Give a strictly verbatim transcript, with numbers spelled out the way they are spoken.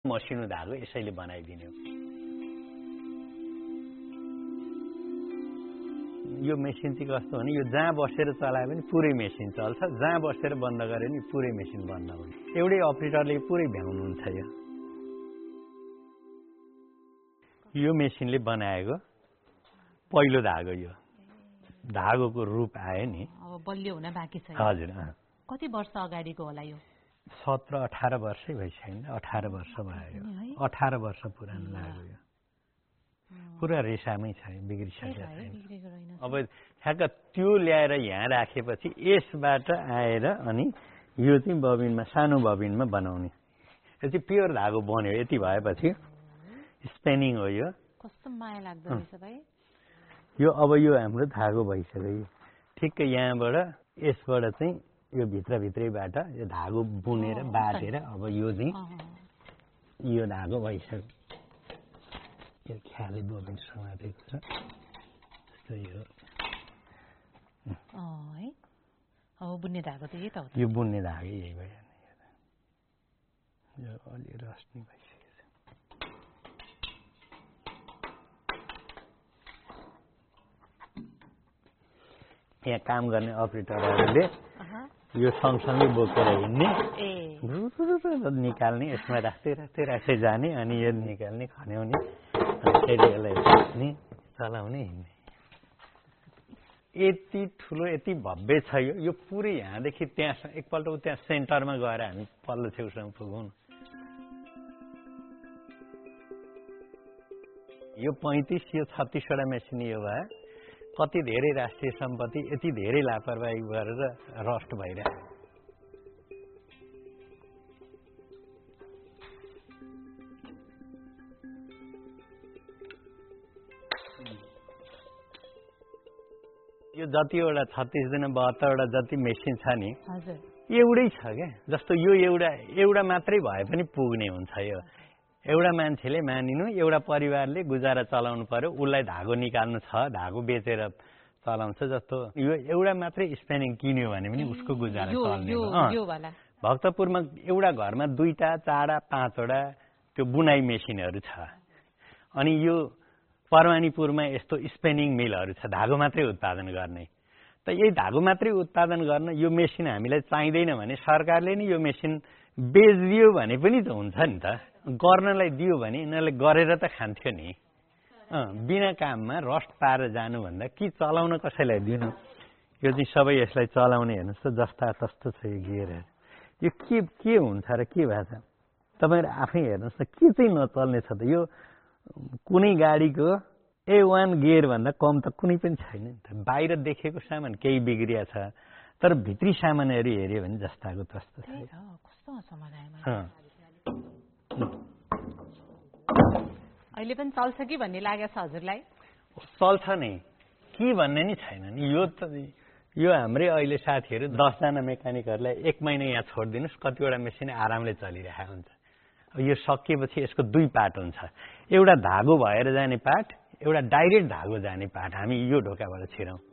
मसिनो धागो यसैले बनाइदिने हो। यो मेसिन चाहिँ कस्तो भने यो जहाँ बसेर चलाए पनि पुरै मेसिन चल्छ, जहाँ बसेर बन्द गरे पनि पुरै मेसिन बन्द हुन्छ। एउटै अपरेटरले पुरै भ्याउनुहुन्छ। यो यो मेसिनले बनाएको पहिलो धागो, यो धागोको रूप आयो नि। अब बलियो हुन बाँकी छ। हजुर। कति वर्ष अगाडिको होला यो? सत्र अठार वर्षै भइसक्यो। अठार वर्ष भयो। अठार वर्ष पुरानो लाग्यो यो। पुरा रेसामै छ, बिग्रिसकेको छैन। अब ठ्याक्क त्यो ल्याएर यहाँ राखेपछि यसबाट आएर अनि यो चाहिँ बबिनमा, सानो बबिनमा बनाउने। यो चाहिँ प्योर धागो बन्यो। यति भएपछि स्पेनिङ हो यो। कस्तो माया लाग्दो रहेछ भाइ। यो अब यो हाम्रो धागो भइसक्यो। ठिक्क यहाँबाट यसबाट चाहिँ यो भित्रभित्रैबाट यो धागो बुनेर बाटेर अब यो चाहिँ यो धागो भइसक्यो। यो ख्याले बोबिन समातेको छ। जस्तो यो है। अब बुन्ने धागो त यही त हो। यो बुन्ने धागो यही भयो। यो अलि रस्नी भइसकेको छ। यहाँ काम गर्ने अपरेटरहरूले यो सँगसँगै बोकेर हिँड्ने, निकाल्ने, यसमा राख्दै राख्दै राख्दै जाने, अनि यो निकाल्ने, खन्याउने, फेरि यसलाई राख्ने, चलाउने, हिँड्ने। यति ठुलो, यति भव्य छ यो। यो पुरै यहाँदेखि त्यहाँ एकपल्ट त्यहाँ सेन्टरमा गएर हामी पल्लो छेउसम्म पुगौँ। यो पैँतिस यो छत्तिसवटा मेसिन यो भए कति धेरै राष्ट्रिय सम्पत्ति यति धेरै लापरवाही गरेर रस्ट भइरहेको। यो जतिवटा छत्तिसजना बहत्तरवटा जति मेसिन छ नि, एउटै छ क्या। जस्तो यो एउटा एउटा मात्रै भए पनि पुग्ने हुन्छ। यो एउटा मान्छेले मानिनु एउटा परिवारले गुजारा चलाउनु पर्यो, उसलाई धागो निकाल्नु छ, धागो बेचेर चलाउँछ। जस्तो यो एउटा मात्रै स्पेनिङ किन्यो भने पनि उसको गुजारा चल्ने हो। भक्तपुरमा एउटा घरमा दुईटा चारवटा पाँचवटा त्यो बुनाइ मेसिनहरू छ। अनि यो परवानीपुरमा यस्तो स्पेनिङ मिलहरू छ, धागो मात्रै उत्पादन गर्ने। त यही धागो मात्रै उत्पादन गर्न यो मेसिन हामीलाई चाहिँदैन भने सरकारले नि यो मेसिन बेचिदियो भने पनि त हुन्छ नि त। गर्नलाई दियो भने यिनीहरूले गरेर त खान्थ्यो नि। बिना काममा रस्ट पाएर जानुभन्दा कि चलाउन कसैलाई दिनु। यो चाहिँ सबै यसलाई चलाउने हेर्नुहोस् त, जस्ता तस्तो छ यो गियर। यो के के हुन्छ र के भएको छ तपाईँहरू आफै हेर्नुहोस् त। के चाहिँ नचल्ने छ त? यो कुनै गाडीको ए वान गियरभन्दा कम त कुनै पनि छैन नि त। बाहिर देखेको सामान केही बिग्रिया छ, तर भित्री सामानहरू हेऱ्यो भने जस्ताको तस्तो छ। अहिले पनि चल्छ कि भन्ने लागेको छ हजुरलाई? चल्छ नै, के भन्ने नि छैन नि। यो त यो हाम्रै अहिले साथीहरू दसजना मेकानिकहरूलाई एक महिना यहाँ छोडिदिनुहोस्, कतिवटा मेसिन आरामले चलिरहेको हुन्छ। यो सकिएपछि यसको दुई पार्ट हुन्छ। एउटा धागो भएर जाने पार्ट, एउटा डाइरेक्ट धागो जाने पार्ट। हामी यो ढोकाबाट छिरौँ।